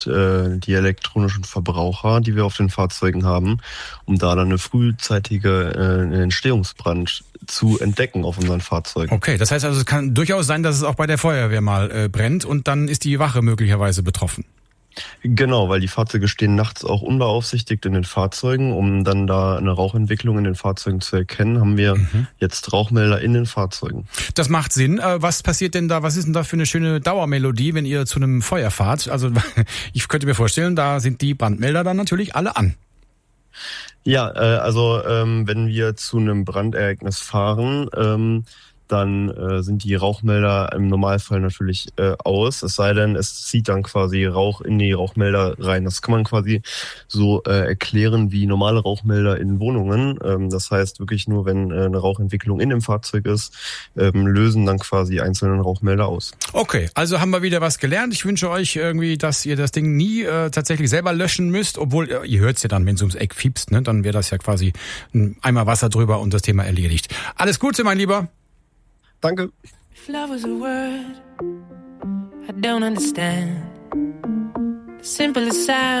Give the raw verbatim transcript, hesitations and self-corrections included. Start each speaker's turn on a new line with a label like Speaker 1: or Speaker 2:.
Speaker 1: äh, die elektronischen Verbraucher, die wir auf den Fahrzeugen haben, um da dann eine frühzeitige äh, einen Entstehungsbrand zu entdecken auf unseren Fahrzeugen.
Speaker 2: Okay, das heißt also, es kann durchaus sein, dass es auch bei der Feuerwehr mal äh, brennt und dann ist die Wache möglicherweise betroffen.
Speaker 1: Genau, weil die Fahrzeuge stehen nachts auch unbeaufsichtigt in den Fahrzeugen. Um dann da eine Rauchentwicklung in den Fahrzeugen zu erkennen, haben wir mhm. jetzt Rauchmelder in den Fahrzeugen.
Speaker 2: Das macht Sinn. Was passiert denn da, was ist denn da für eine schöne Dauermelodie, wenn ihr zu einem Feuer fahrt? Also ich könnte mir vorstellen, da sind die Brandmelder dann natürlich alle an.
Speaker 1: Ja, äh, also ähm, wenn wir zu einem Brandereignis fahren, ähm, dann äh, sind die Rauchmelder im Normalfall natürlich äh, aus, es sei denn, es zieht dann quasi Rauch in die Rauchmelder rein. Das kann man quasi so äh, erklären wie normale Rauchmelder in Wohnungen. Ähm, das heißt wirklich nur, wenn äh, eine Rauchentwicklung in dem Fahrzeug ist, ähm, lösen dann quasi einzelne Rauchmelder aus.
Speaker 2: Okay, also haben wir wieder was gelernt. Ich wünsche euch irgendwie, dass ihr das Ding nie äh, tatsächlich selber löschen müsst, obwohl äh, ihr hört es ja dann, wenn es ums Eck fiepst, ne? Dann wäre das ja quasi ein Eimer Wasser drüber und das Thema erledigt. Alles Gute, mein Lieber.
Speaker 1: Danke.
Speaker 3: If love was a word, I don't understand. The simplest sound.